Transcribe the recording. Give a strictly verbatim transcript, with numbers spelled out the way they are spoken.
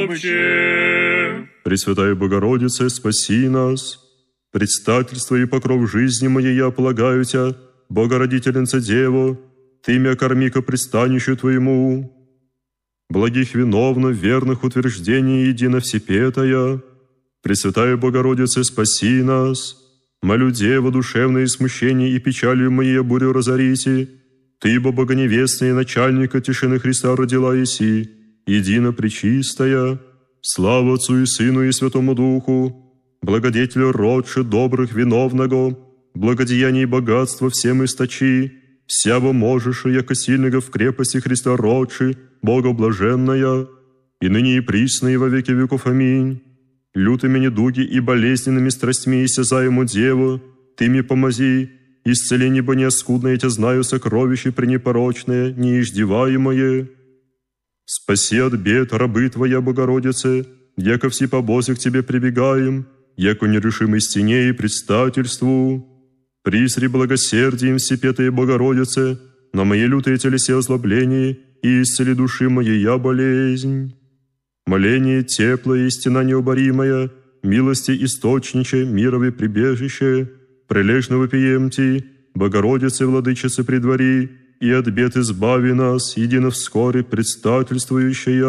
Вообще. Пресвятая Богородице, спаси нас. Предстательство и покров жизни моей я полагаю Тя, Богородительница Дево, Ты мя корми ко пристанищу Твоему. Благих виновно, верных утверждений едино всепетая. Пресвятая Богородице, спаси нас. Молю Дева, душевные смущения и печалью моей бурю разорите. Ты, бо богоневестная начальника тишины Христа родила еси, едино пречистая. Слава Отцу и Сыну и Святому Духу, благодетелю родше добрых виновного, благодеяний и богатства всем источи, всяво можешь, яко сильного в крепости Христа родши, Бога блаженная, и ныне и присно и во веки веков. Аминь. Лютыми недуги и болезненными страстьми истязаему Деву, Ты мне помози, исцеление бы неоскудное Тя знаю сокровище пренепорочное, неиждеваемое. Спаси от бед рабы Твоя, Богородице, яко все по Боже к Тебе прибегаем, яко нерешимой стене и предстательству. Присри благосердием всепетая Богородице, на мои лютые телесе озлобления и исцели души моей я болезнь. Моление теплое и стена необоримая, милости источниче, мировое прибежище, прилежно вопиемти, Богородице, Владычице при дворе, и от бед избави нас, едино вскоре предстательствующая.